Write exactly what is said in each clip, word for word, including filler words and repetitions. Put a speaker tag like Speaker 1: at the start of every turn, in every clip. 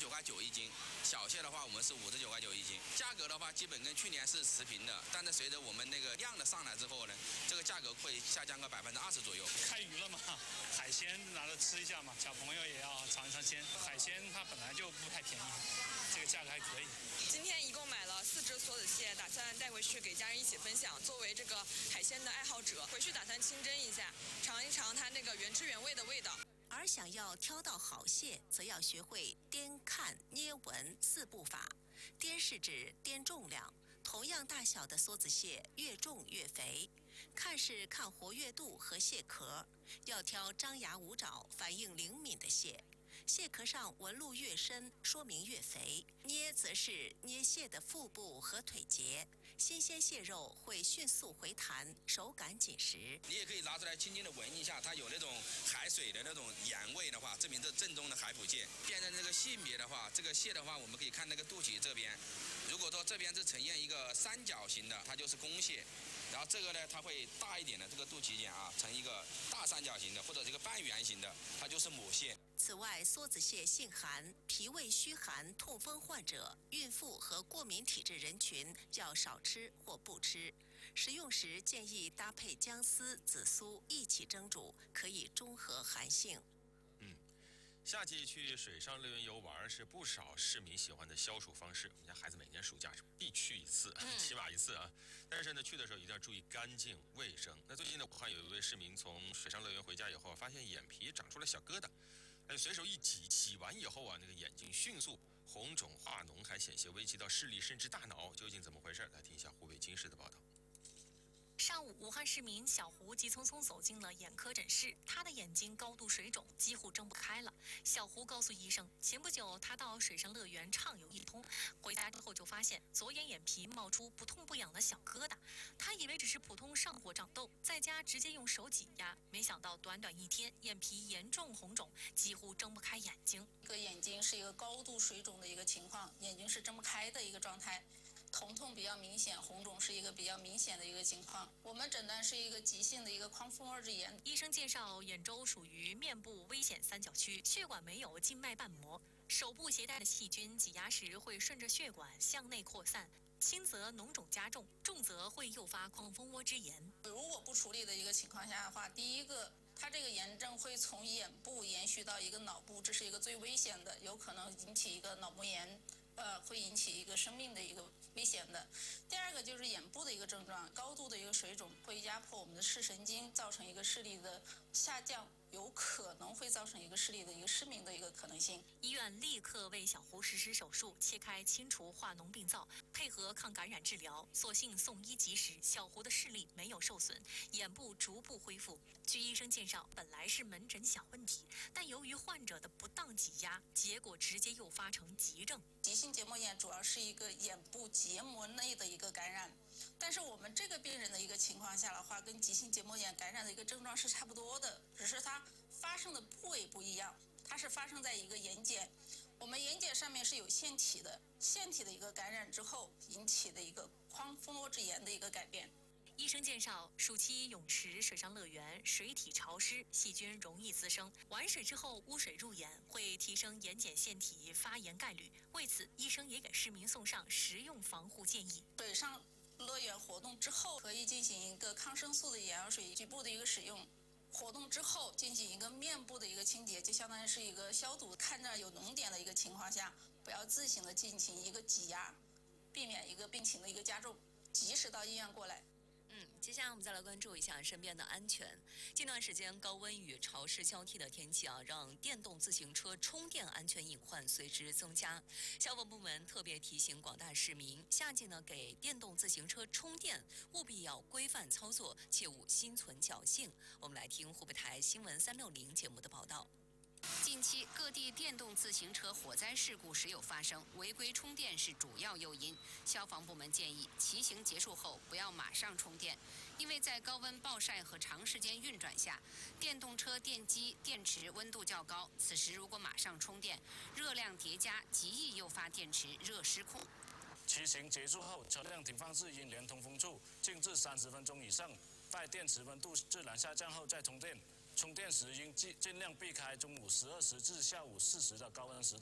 Speaker 1: 九块九一斤，小蟹的话我们是五十九块九一斤。价格的话基本跟去年是持平的，但是随着我们那个量的上来之后呢，这个价格会下降个百分之二十左右。
Speaker 2: 开鱼了嘛，海鲜拿着吃一下嘛，小朋友也要尝尝鲜。海鲜它本来就不太便宜，这个价格还可以。
Speaker 3: 今天一共买了四只梭子蟹，打算带回去给家人一起分享。作为这个海鲜的爱好者，回去打算清蒸一下，尝一尝它那个原汁原味的味道。
Speaker 4: 而想要挑到好蟹，则要学会掂、看、捏、闻四步法。掂是指掂重量，同样大小的梭子蟹越重越肥。看是看活跃度和蟹壳，要挑张牙舞爪、反应灵敏的蟹。蟹壳上纹路越深，说明越肥。捏则是捏蟹的腹部和腿节，新鲜蟹肉会迅速回弹，手感紧实。
Speaker 1: 你也可以拿出来轻轻的闻一下，它有那种海水的那种盐味的话，证明这正宗的海捕蟹。辨认这个性别的话，这个蟹的话，我们可以看那个肚脐这边，如果说这边是呈现一个三角形的，它就是公蟹。然后这个呢，它会大一点的这个肚脐眼啊，呈一个大三角形的或者这个半圆形的，它就是母蟹。
Speaker 4: 此外，梭子蟹性寒，脾胃虚寒、痛风患者、孕妇和过敏体质人群要少吃或不吃。食用时建议搭配姜丝、紫苏一起蒸煮，可以中和寒性。
Speaker 5: 嗯。夏季去水上乐园游玩是不少市民喜欢的消暑方式。我们家孩子每年暑假是必去一次，嗯、起码一次啊。但是呢，去的时候一定要注意干净卫生。那最近呢，武汉有一位市民从水上乐园回家以后，发现眼皮长出了小疙瘩，哎，随手一挤，挤完以后啊，那个眼睛迅速红肿化脓，还险些危及到视力甚至大脑。究竟怎么回事？来听一下湖北经视的报道。
Speaker 6: 上午，武汉市民小胡急匆匆走进了眼科诊室，他的眼睛高度水肿，几乎睁不开了。小胡告诉医生，前不久他到水上乐园畅游一通，回家之后就发现左眼眼皮冒出不痛不痒的小疙瘩，他以为只是普通上火长痘，在家直接用手挤压，没想到短短一天，眼皮严重红肿，几乎睁不开眼睛。
Speaker 7: 这个眼睛是一个高度水肿的一个情况，眼睛是睁不开的一个状态。疼痛比较明显，红肿是一个比较明显的一个情况。我们诊断是一个急性的一个眶蜂窝质炎。
Speaker 6: 医生介绍，眼周属于面部危险三角区，血管没有静脉瓣膜，手部携带的细菌挤压时会顺着血管向内扩散，轻则脓肿加重，重则会诱发眶蜂窝质炎。
Speaker 7: 如果不处理的一个情况下的话，第一个，它这个炎症会从眼部延续到一个脑部，这是一个最危险的，有可能引起一个脑膜炎。呃，会引起一个生命的一个危险的。第二个就是眼部的一个症状，高度的一个水肿会压迫我们的视神经，造成一个视力的下降，有可能会造成一个视力的一个失明的一个可能性。
Speaker 6: 医院立刻为小胡实施手术，切开清除化脓病灶，配合抗感染治疗。所幸送医及时，小胡的视力没有受损，眼部逐步恢复。据医生介绍，本来是门诊小问题，但由于患者的不当挤压，结果直接诱发成急症。
Speaker 7: 急性结膜炎主要是一个眼部结膜内的一个感染，但是我们这个病人的一个情况下的话，跟急性结膜炎感染的一个症状是差不多的，只是它发生的部位不一样，它是发生在一个眼睑，我们眼睑上面是有腺体的，腺体的一个感染之后引起的一个眶蜂窝质炎的一个改变。
Speaker 6: 医生介绍，暑期泳池、水上乐园水体潮湿，细菌容易滋生。玩水之后污水入眼，会提升眼睑腺体发炎概率。为此，医生也给市民送上实用防护建议。
Speaker 7: 水上乐园活动之后，可以进行一个抗生素的眼药水局部的一个使用。活动之后进行一个面部的一个清洁，就相当于是一个消毒。看着有脓点的一个情况下，不要自行的进行一个挤压，避免一个病情的一个加重，及时到医院过来。
Speaker 8: 嗯，接下来我们再来关注一下身边的安全。近段时间高温与潮湿交替的天气啊，让电动自行车充电安全隐患随之增加。消防部门特别提醒广大市民，夏季呢给电动自行车充电，务必要规范操作，切勿心存侥幸。我们来听湖北台新闻三六零节目的报道。
Speaker 9: 近期各地电动自行车火灾事故时有发生，违规充电是主要诱因。消防部门建议，骑行结束后不要马上充电，因为在高温暴晒和长时间运转下，电动车电机、电池温度较高，此时如果马上充电，热量叠加，极易诱发电池热失控。
Speaker 10: 骑行结束后，车辆停放至应连通风处，静置三十分钟以上，待电池温度自然下降后再充电。充电时应尽尽量避开中午十二时至下午四时的高温时段。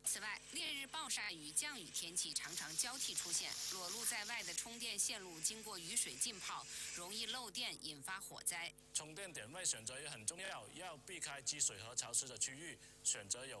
Speaker 9: 此外，烈日暴晒与降雨天气常常交替出现，裸露在外的充电线路经过雨水浸泡，容易漏电，引发火灾。
Speaker 10: 充电点位选择也很重要，要避开积水和潮湿的区域，选择有